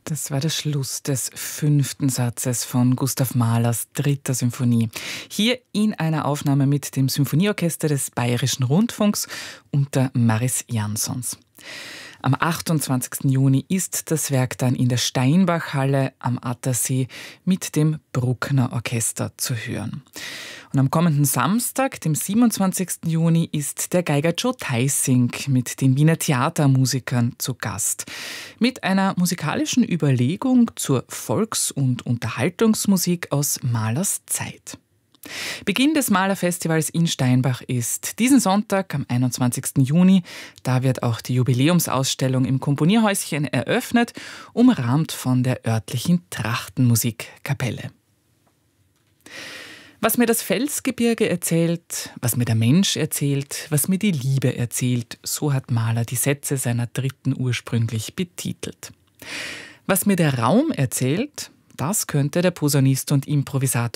Das war der Schluss des 5. Satzes von Gustav Mahlers 3. Symphonie. Hier in einer Aufnahme mit dem Symphonieorchester des Bayerischen Rundfunks unter Maris Jansons. Am 28. Juni ist das Werk dann in der Steinbachhalle am Attersee mit dem Bruckner Orchester zu hören. Und am kommenden Samstag, dem 27. Juni, ist der Geiger Joe Theissing mit den Wiener Theatermusikern zu Gast. Mit einer musikalischen Überlegung zur Volks- und Unterhaltungsmusik aus Mahlers Zeit. Beginn des Malerfestivals in Steinbach ist diesen Sonntag am 21. Juni. Da wird auch die Jubiläumsausstellung im Komponierhäuschen eröffnet, umrahmt von der örtlichen Trachtenmusikkapelle. Was mir das Felsgebirge erzählt, was mir der Mensch erzählt, was mir die Liebe erzählt, so hat Mahler die Sätze seiner 3. ursprünglich betitelt. Was mir der Raum erzählt, das könnte der Posaunist und Improvisator